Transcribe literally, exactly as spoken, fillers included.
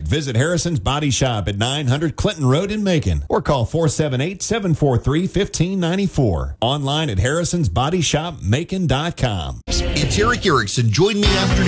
Visit Harrison's Body Shop at nine hundred Clinton Road in Macon or call four seven eight, seven four three, one five nine four. Online at harrisons body shop macon dot com. It's Eric Erickson. Join me after